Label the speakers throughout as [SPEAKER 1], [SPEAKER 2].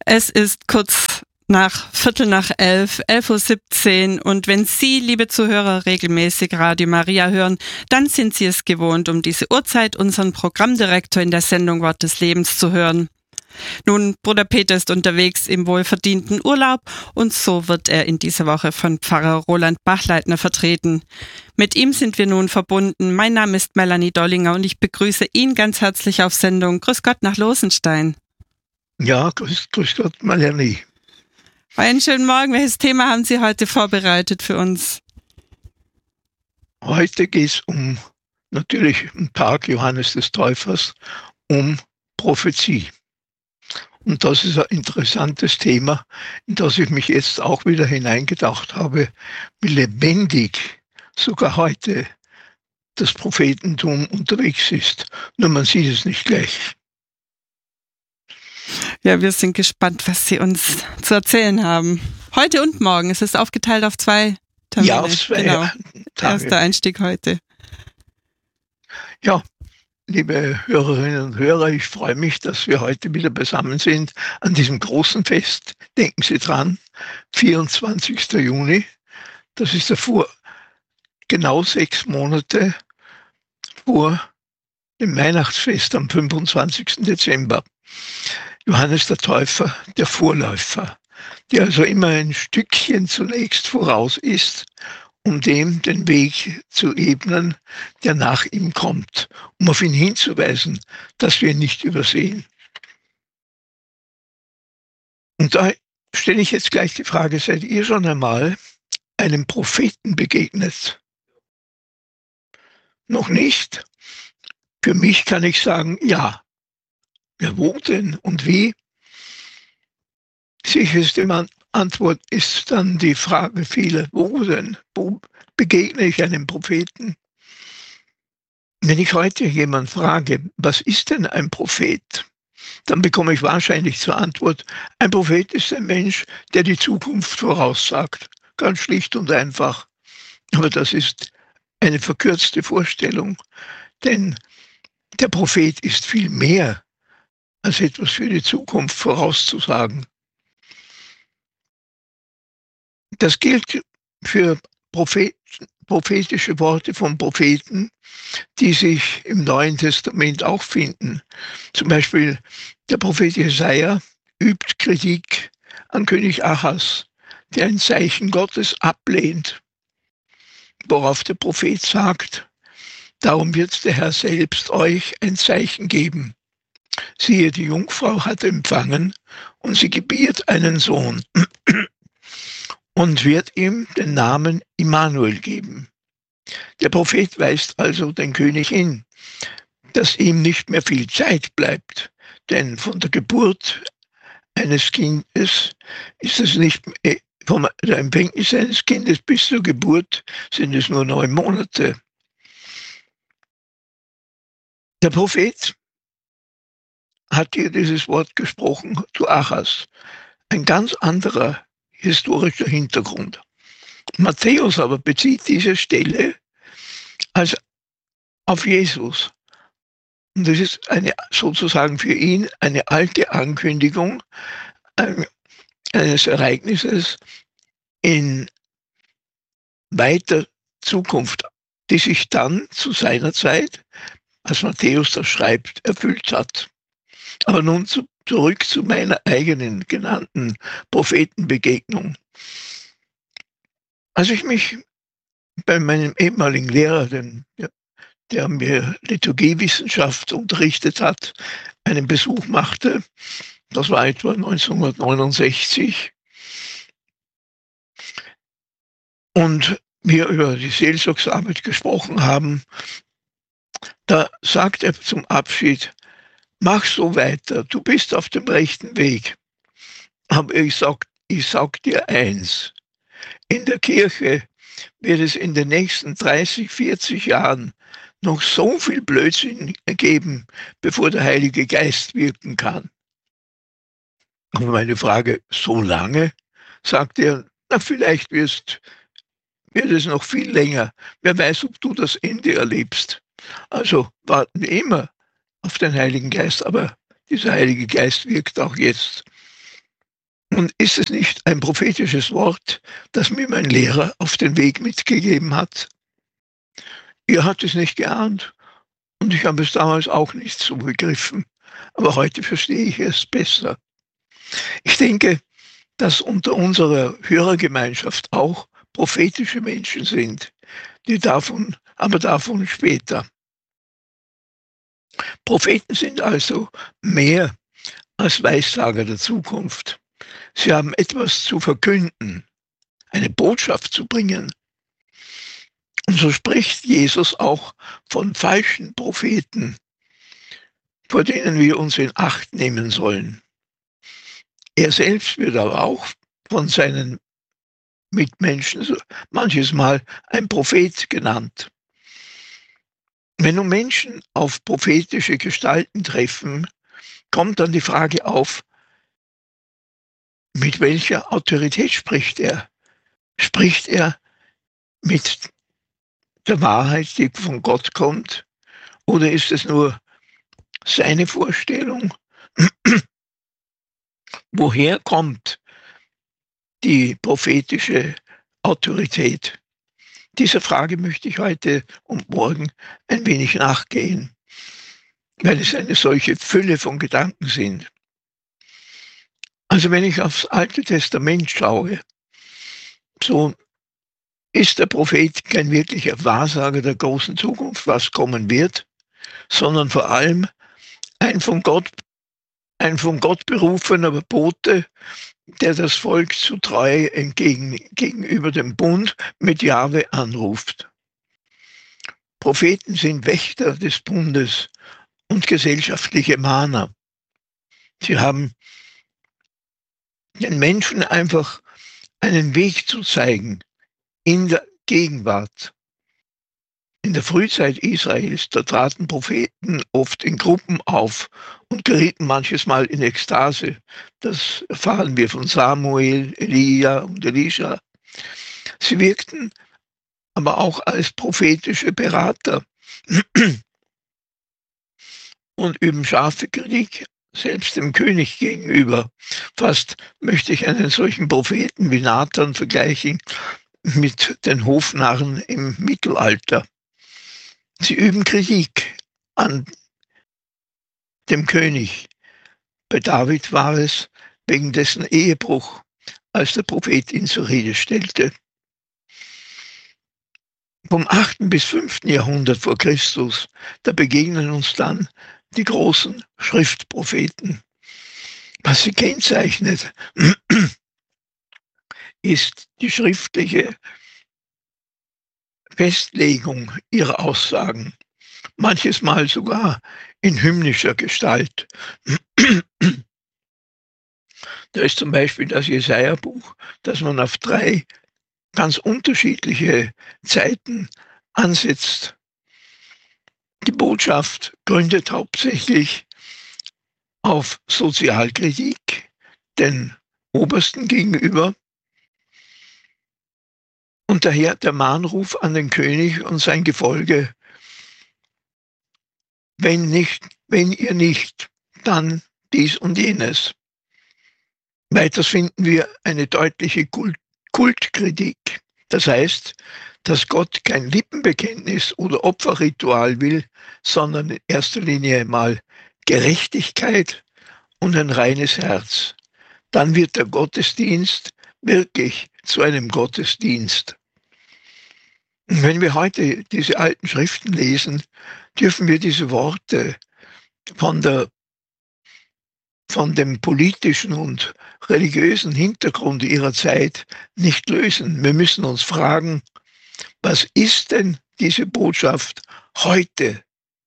[SPEAKER 1] Es ist kurz nach 11:15, 11:17 Uhr, und wenn Sie, liebe Zuhörer, regelmäßig Radio Maria hören, dann sind Sie es gewohnt, um diese Uhrzeit unseren Programmdirektor in der Sendung Wort des Lebens zu hören. Nun, Bruder Peter ist unterwegs im wohlverdienten Urlaub und so wird er in dieser Woche von Pfarrer Roland Bachleitner vertreten. Mit ihm sind wir nun verbunden. Mein Name ist Melanie Dollinger und ich begrüße ihn ganz herzlich auf Sendung. Grüß Gott nach Losenstein.
[SPEAKER 2] Ja, grüß Gott, Melanie.
[SPEAKER 1] Einen schönen Morgen. Welches Thema haben Sie heute vorbereitet für uns?
[SPEAKER 2] Heute geht es natürlich am Tag Johannes des Täufers, um Prophezie. Und das ist ein interessantes Thema, in das ich mich jetzt auch wieder hineingedacht habe, wie lebendig sogar heute das Prophetentum unterwegs ist. Nur man sieht es nicht gleich.
[SPEAKER 1] Ja, wir sind gespannt, was Sie uns zu erzählen haben. Heute und morgen. Es ist aufgeteilt auf 2 Termine.
[SPEAKER 2] Ja, auf 2 Tage.
[SPEAKER 1] Erster Einstieg heute.
[SPEAKER 2] Ja, liebe Hörerinnen und Hörer, ich freue mich, dass wir heute wieder beisammen sind an diesem großen Fest. Denken Sie dran, 24. Juni, das ist genau 6 Monate vor dem Weihnachtsfest am 25. Dezember. Johannes der Täufer, der Vorläufer, der also immer ein Stückchen zunächst voraus ist, um dem den Weg zu ebnen, der nach ihm kommt, um auf ihn hinzuweisen, dass wir ihn nicht übersehen. Und da stelle ich jetzt gleich die Frage, seid ihr schon einmal einem Propheten begegnet? Noch nicht? Für mich kann ich sagen, ja. Ja, wo denn und wie? Sicherste Antwort ist dann die Frage vieler, wo denn? Wo begegne ich einem Propheten? Wenn ich heute jemanden frage, was ist denn ein Prophet? Dann bekomme ich wahrscheinlich zur Antwort, ein Prophet ist ein Mensch, der die Zukunft voraussagt. Ganz schlicht und einfach. Aber das ist eine verkürzte Vorstellung, denn der Prophet ist viel mehr als etwas für die Zukunft vorauszusagen. Das gilt für prophetische Worte von Propheten, die sich im Neuen Testament auch finden. Zum Beispiel der Prophet Jesaja übt Kritik an König Achas, der ein Zeichen Gottes ablehnt, worauf der Prophet sagt, darum wird der Herr selbst euch ein Zeichen geben. Siehe, die Jungfrau hat empfangen und sie gebiert einen Sohn und wird ihm den Namen Immanuel geben. Der Prophet weist also den König hin, dass ihm nicht mehr viel Zeit bleibt, denn von der Geburt eines Kindes ist es nicht, von der Empfängnis eines Kindes bis zur Geburt sind es nur 9 Monate. Der Prophet hat hier dieses Wort gesprochen zu Achas. Ein ganz anderer historischer Hintergrund. Matthäus aber bezieht diese Stelle als auf Jesus. Und das ist sozusagen für ihn eine alte Ankündigung eines Ereignisses in weiter Zukunft, die sich dann zu seiner Zeit, als Matthäus das schreibt, erfüllt hat. Aber nun zurück zu meiner eigenen genannten Prophetenbegegnung. Als ich mich bei meinem ehemaligen Lehrer, der mir Liturgiewissenschaft unterrichtet hat, einen Besuch machte, das war etwa 1969, und wir über die Seelsorgsarbeit gesprochen haben, da sagt er zum Abschied, mach so weiter, du bist auf dem rechten Weg. Aber ich sag dir eins, in der Kirche wird es in den nächsten 30, 40 Jahren noch so viel Blödsinn geben, bevor der Heilige Geist wirken kann. Aber meine Frage, so lange? Sagt er, na vielleicht wird es noch viel länger. Wer weiß, ob du das Ende erlebst. Also warten wir immer auf den Heiligen Geist, aber dieser Heilige Geist wirkt auch jetzt. Und ist es nicht ein prophetisches Wort, das mir mein Lehrer auf den Weg mitgegeben hat? Er hat es nicht geahnt und ich habe es damals auch nicht so begriffen, aber heute verstehe ich es besser. Ich denke, dass unter unserer Hörergemeinschaft auch prophetische Menschen sind, aber davon später. Propheten sind also mehr als Weissager der Zukunft. Sie haben etwas zu verkünden, eine Botschaft zu bringen. Und so spricht Jesus auch von falschen Propheten, vor denen wir uns in Acht nehmen sollen. Er selbst wird aber auch von seinen Mitmenschen manches Mal ein Prophet genannt. Wenn nun Menschen auf prophetische Gestalten treffen, kommt dann die Frage auf, mit welcher Autorität spricht er? Spricht er mit der Wahrheit, die von Gott kommt, oder ist es nur seine Vorstellung? Woher kommt die prophetische Autorität? Dieser Frage möchte ich heute und morgen ein wenig nachgehen, weil es eine solche Fülle von Gedanken sind. Also wenn ich aufs Alte Testament schaue, so ist der Prophet kein wirklicher Wahrsager der großen Zukunft, was kommen wird, sondern vor allem ein von Gott berufener Bote, der das Volk zu Treue gegenüber dem Bund mit Jahwe anruft. Propheten sind Wächter des Bundes und gesellschaftliche Mahner. Sie haben den Menschen einfach einen Weg zu zeigen in der Gegenwart. In der Frühzeit Israels, da traten Propheten oft in Gruppen auf und gerieten manches Mal in Ekstase. Das erfahren wir von Samuel, Elia und Elisha. Sie wirkten aber auch als prophetische Berater und üben scharfe Kritik, selbst dem König gegenüber. Fast möchte ich einen solchen Propheten wie Nathan vergleichen mit den Hofnarren im Mittelalter. Sie üben Kritik an dem König. Bei David war es wegen dessen Ehebruch, als der Prophet ihn zur Rede stellte. Vom 8. bis 5. Jahrhundert vor Christus, da begegnen uns dann die großen Schriftpropheten. Was sie kennzeichnet, ist die schriftliche Festlegung ihrer Aussagen, manches Mal sogar in hymnischer Gestalt. Da ist zum Beispiel das Jesaja-Buch, das man auf 3 ganz unterschiedliche Zeiten ansetzt. Die Botschaft gründet hauptsächlich auf Sozialkritik, den Obersten gegenüber, und daher der Mahnruf an den König und sein Gefolge: Wenn ihr nicht, dann dies und jenes. Weiters finden wir eine deutliche Kultkritik. Das heißt, dass Gott kein Lippenbekenntnis oder Opferritual will, sondern in erster Linie mal Gerechtigkeit und ein reines Herz. Dann wird der Gottesdienst wirklich zu einem Gottesdienst. Und wenn wir heute diese alten Schriften lesen, dürfen wir diese Worte von dem politischen und religiösen Hintergrund ihrer Zeit nicht lösen. Wir müssen uns fragen, was ist denn diese Botschaft heute?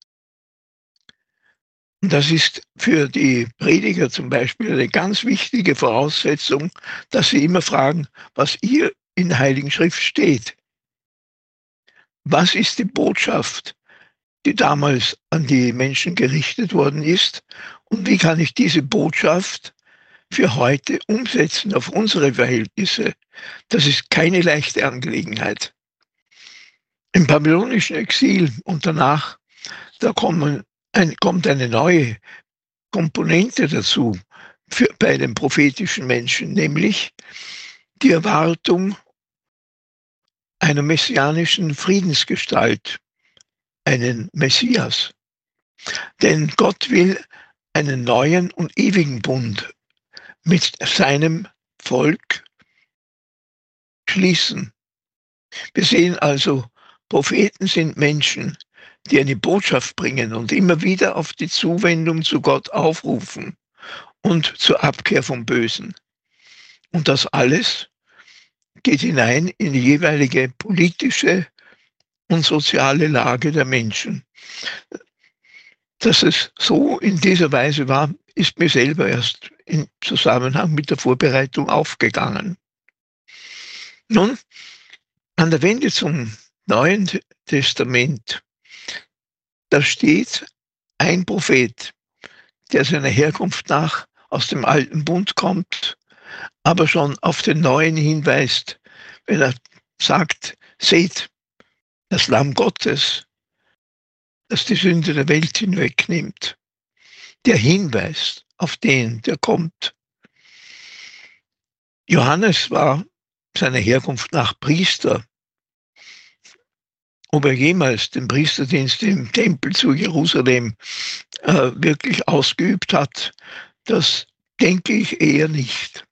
[SPEAKER 2] Und das ist für die Prediger zum Beispiel eine ganz wichtige Voraussetzung, dass sie immer fragen, was hier in der Heiligen Schrift steht. Was ist die Botschaft, die damals an die Menschen gerichtet worden ist? Und wie kann ich diese Botschaft für heute umsetzen auf unsere Verhältnisse? Das ist keine leichte Angelegenheit. Im babylonischen Exil und danach, da kommt eine neue Komponente dazu. bei den prophetischen Menschen, nämlich die Erwartung einer messianischen Friedensgestalt, einen Messias. Denn Gott will einen neuen und ewigen Bund mit seinem Volk schließen. Wir sehen also, Propheten sind Menschen, die eine Botschaft bringen und immer wieder auf die Zuwendung zu Gott aufrufen und zur Abkehr vom Bösen. Und das alles geht hinein in die jeweilige politische und soziale Lage der Menschen. Dass es so in dieser Weise war, ist mir selber erst im Zusammenhang mit der Vorbereitung aufgegangen. Nun, an der Wende zum Neuen Testament, da steht ein Prophet, der seiner Herkunft nach aus dem alten Bund kommt, aber schon auf den neuen hinweist, wenn er sagt, seht, das Lamm Gottes, das die Sünde der Welt hinwegnimmt, der hinweist auf den, der kommt. Johannes war seiner Herkunft nach Priester. Ob er jemals den Priesterdienst im Tempel zu Jerusalem wirklich ausgeübt hat, das denke ich eher nicht.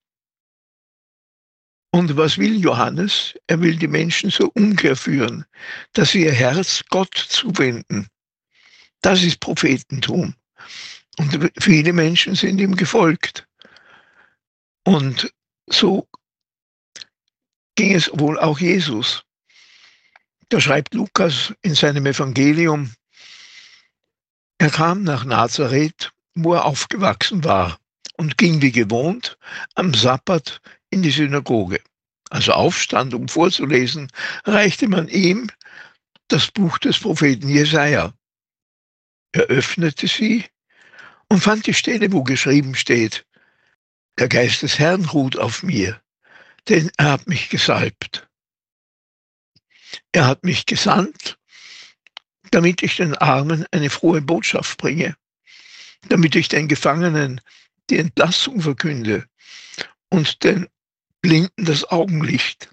[SPEAKER 2] Und was will Johannes? Er will die Menschen zur Umkehr führen, dass sie ihr Herz Gott zuwenden. Das ist Prophetentum. Und viele Menschen sind ihm gefolgt. Und so ging es wohl auch Jesus. Da schreibt Lukas in seinem Evangelium, er kam nach Nazareth, wo er aufgewachsen war, und ging wie gewohnt am Sabbat in die Synagoge. Also aufstand, um vorzulesen, reichte man ihm das Buch des Propheten Jesaja. Er öffnete sie und fand die Stelle, wo geschrieben steht, der Geist des Herrn ruht auf mir, denn er hat mich gesalbt. Er hat mich gesandt, damit ich den Armen eine frohe Botschaft bringe, damit ich den Gefangenen die Entlassung verkünde und den Blinden das Augenlicht,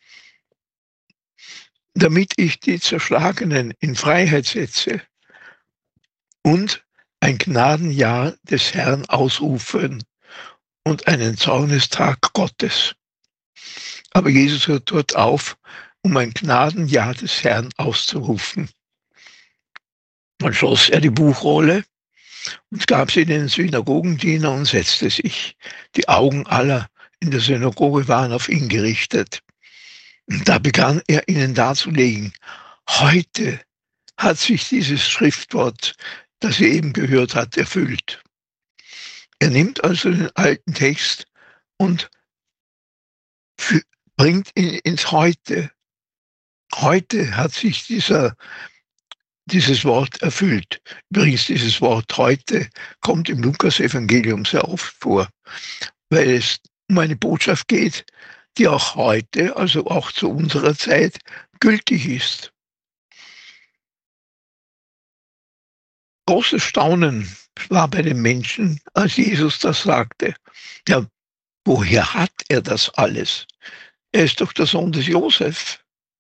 [SPEAKER 2] damit ich die Zerschlagenen in Freiheit setze und ein Gnadenjahr des Herrn ausrufen und einen Zornestag Gottes. Aber Jesus hört dort auf, um ein Gnadenjahr des Herrn auszurufen. Dann schloss er die Buchrolle und gab sie den Synagogendiener und setzte sich. Die Augen aller in der Synagoge waren auf ihn gerichtet. Und da begann er ihnen darzulegen, heute hat sich dieses Schriftwort, das ihr eben gehört habt, erfüllt. Er nimmt also den alten Text und bringt ihn ins Heute. Heute hat sich dieses Wort erfüllt. Übrigens, dieses Wort heute kommt im Lukas-Evangelium sehr oft vor, weil es um eine Botschaft geht, die auch heute, also auch zu unserer Zeit, gültig ist. Großes Staunen war bei den Menschen, als Jesus das sagte. Ja, woher hat er das alles? Er ist doch der Sohn des Josef.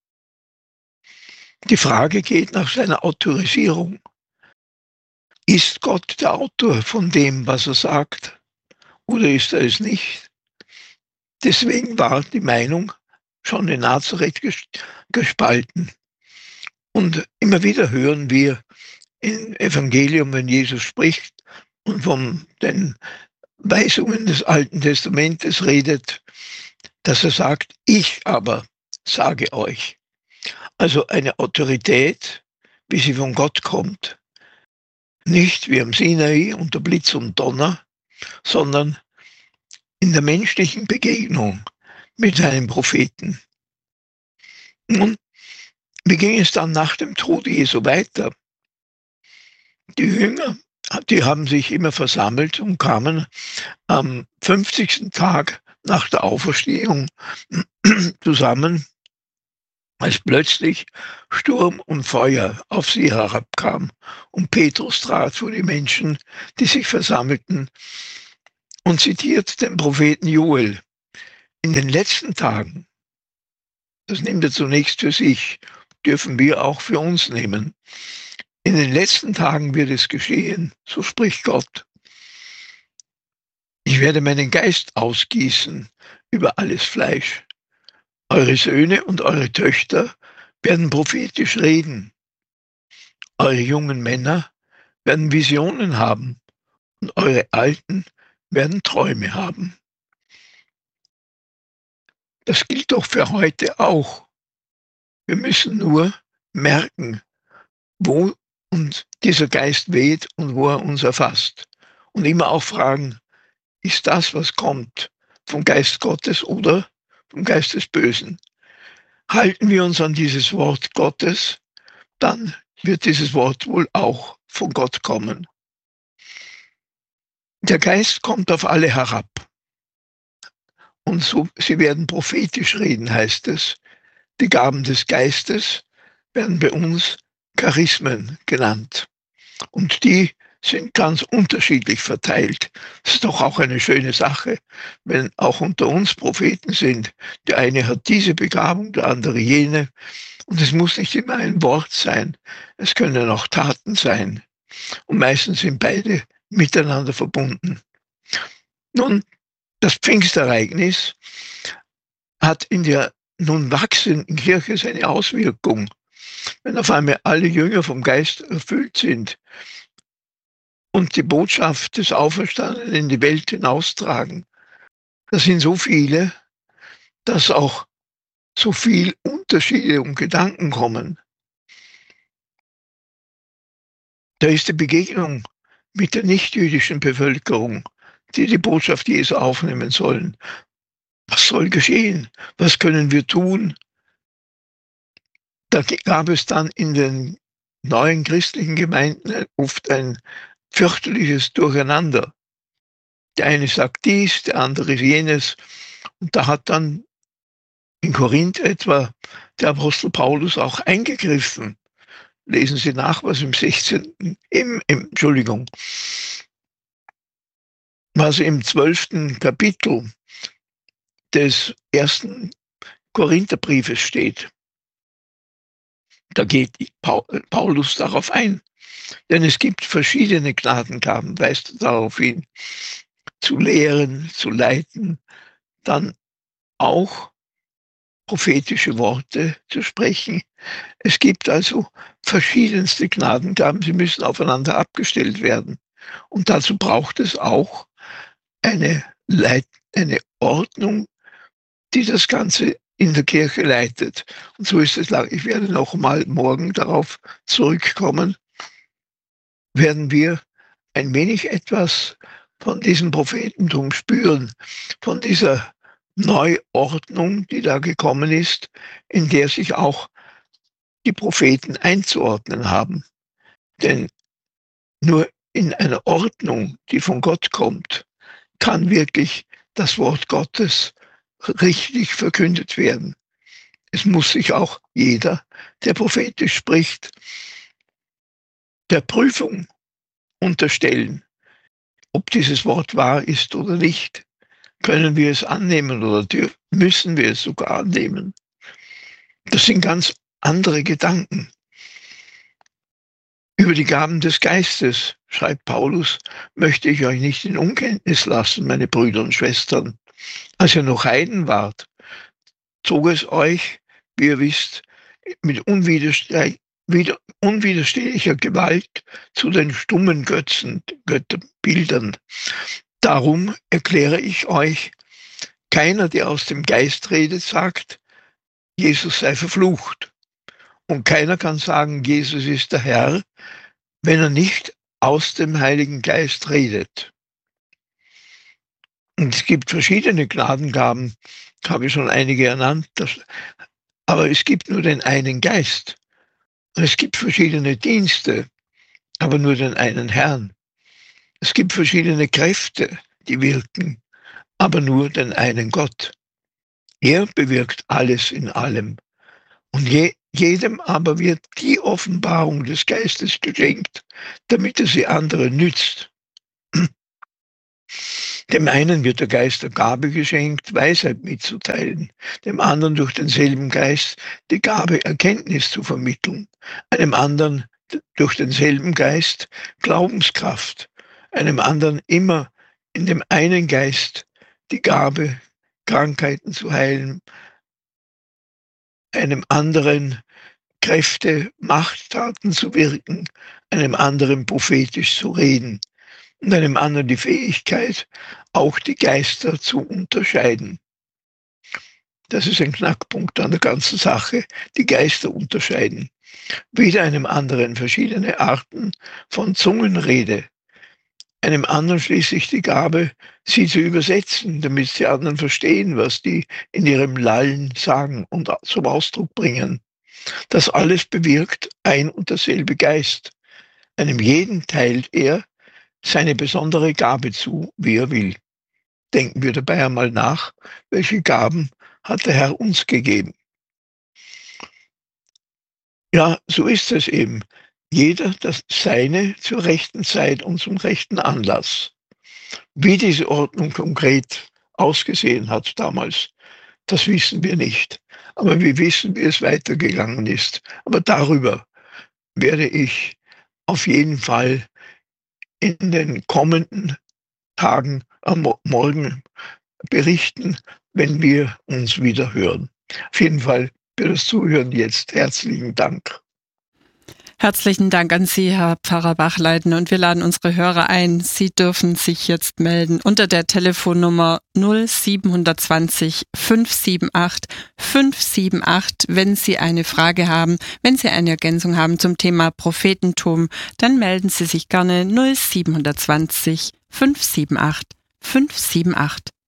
[SPEAKER 2] Die Frage geht nach seiner Autorisierung. Ist Gott der Autor von dem, was er sagt, oder ist er es nicht? Deswegen war die Meinung schon in Nazareth gespalten. Und immer wieder hören wir im Evangelium, wenn Jesus spricht und von den Weisungen des Alten Testamentes redet, dass er sagt, ich aber sage euch. Also eine Autorität, wie sie von Gott kommt. Nicht wie am Sinai unter Blitz und Donner, sondern in der menschlichen Begegnung mit einem Propheten. Und wie ging es dann nach dem Tod Jesu weiter? Die Jünger, die haben sich immer versammelt und kamen am 50. Tag nach der Auferstehung zusammen, als plötzlich Sturm und Feuer auf sie herabkam und Petrus trat vor die Menschen, die sich versammelten, und zitiert den Propheten Joel. In den letzten Tagen, das nimmt er zunächst für sich, dürfen wir auch für uns nehmen. In den letzten Tagen wird es geschehen, so spricht Gott. Ich werde meinen Geist ausgießen über alles Fleisch. Eure Söhne und eure Töchter werden prophetisch reden. Eure jungen Männer werden Visionen haben und eure Alten werden Träume haben. Das gilt doch für heute auch. Wir müssen nur merken, wo uns dieser Geist weht und wo er uns erfasst. Und immer auch fragen, ist das, was kommt, vom Geist Gottes oder vom Geist des Bösen? Halten wir uns an dieses Wort Gottes, dann wird dieses Wort wohl auch von Gott kommen. Der Geist kommt auf alle herab. Und so, sie werden prophetisch reden, heißt es. Die Gaben des Geistes werden bei uns Charismen genannt. Und die sind ganz unterschiedlich verteilt. Das ist doch auch eine schöne Sache, wenn auch unter uns Propheten sind. Der eine hat diese Begabung, der andere jene. Und es muss nicht immer ein Wort sein. Es können auch Taten sein. Und meistens sind beide miteinander verbunden. Nun, das Pfingstereignis hat in der nun wachsenden Kirche seine Auswirkung. Wenn auf einmal alle Jünger vom Geist erfüllt sind und die Botschaft des Auferstandenen in die Welt hinaustragen, da sind so viele, dass auch so viel Unterschiede und Gedanken kommen. Da ist die Begegnung mit der nichtjüdischen Bevölkerung, die die Botschaft Jesu aufnehmen sollen. Was soll geschehen? Was können wir tun? Da gab es dann in den neuen christlichen Gemeinden oft ein fürchterliches Durcheinander. Der eine sagt dies, der andere jenes. Und da hat dann in Korinth etwa der Apostel Paulus auch eingegriffen. Lesen Sie nach, was was im 12. Kapitel des 1. Korintherbriefes steht. Da geht Paulus darauf ein. Denn es gibt verschiedene Gnadengaben, weist darauf hin, zu lehren, zu leiten, dann auch prophetische Worte zu sprechen. Es gibt also verschiedenste Gnadengaben, sie müssen aufeinander abgestellt werden. Und dazu braucht es auch eine Ordnung, die das Ganze in der Kirche leitet. Und so ist es lang. Ich werde noch mal morgen darauf zurückkommen, werden wir ein wenig etwas von diesem Prophetentum spüren, von dieser Neuordnung, die da gekommen ist, in der sich auch die Propheten einzuordnen haben. Denn nur in einer Ordnung, die von Gott kommt, kann wirklich das Wort Gottes richtig verkündet werden. Es muss sich auch jeder, der prophetisch spricht, der Prüfung unterstellen, ob dieses Wort wahr ist oder nicht. Können wir es annehmen oder müssen wir es sogar annehmen? Das sind ganz andere Gedanken. Über die Gaben des Geistes, schreibt Paulus, möchte ich euch nicht in Unkenntnis lassen, meine Brüder und Schwestern. Als ihr noch Heiden wart, zog es euch, wie ihr wisst, mit unwiderstehlicher Gewalt zu den stummen Götterbildern. Darum erkläre ich euch, keiner, der aus dem Geist redet, sagt, Jesus sei verflucht. Und keiner kann sagen, Jesus ist der Herr, wenn er nicht aus dem Heiligen Geist redet. Und es gibt verschiedene Gnadengaben, habe ich schon einige ernannt, aber es gibt nur den einen Geist. Und es gibt verschiedene Dienste, aber nur den einen Herrn. Es gibt verschiedene Kräfte, die wirken, aber nur den einen Gott. Er bewirkt alles in allem. Und jedem aber wird die Offenbarung des Geistes geschenkt, damit er sie anderen nützt. Dem einen wird der Geist der Gabe geschenkt, Weisheit mitzuteilen, dem anderen durch denselben Geist die Gabe, Erkenntnis zu vermitteln, einem anderen durch denselben Geist Glaubenskraft, einem anderen immer in dem einen Geist die Gabe, Krankheiten zu heilen, einem anderen Kräfte, Machttaten zu wirken, einem anderen prophetisch zu reden und einem anderen die Fähigkeit, auch die Geister zu unterscheiden. Das ist ein Knackpunkt an der ganzen Sache, die Geister unterscheiden. Wieder einem anderen verschiedene Arten von Zungenrede, einem anderen schließlich die Gabe, sie zu übersetzen, damit die anderen verstehen, was die in ihrem Lallen sagen und zum Ausdruck bringen. Das alles bewirkt ein und derselbe Geist. Einem jeden teilt er seine besondere Gabe zu, wie er will. Denken wir dabei einmal nach, welche Gaben hat der Herr uns gegeben. Ja, so ist es eben. Jeder das Seine zur rechten Zeit und zum rechten Anlass. Wie diese Ordnung konkret ausgesehen hat damals, das wissen wir nicht. Aber wir wissen, wie es weitergegangen ist. Aber darüber werde ich auf jeden Fall in den kommenden Tagen am Morgen berichten, wenn wir uns wieder hören. Auf jeden Fall für das Zuhören jetzt herzlichen Dank.
[SPEAKER 1] Herzlichen Dank an Sie, Herr Pfarrer Bachleiten, und wir laden unsere Hörer ein. Sie dürfen sich jetzt melden unter der Telefonnummer 0720 578 578, wenn Sie eine Frage haben, wenn Sie eine Ergänzung haben zum Thema Prophetentum, dann melden Sie sich gerne 0720 578 578.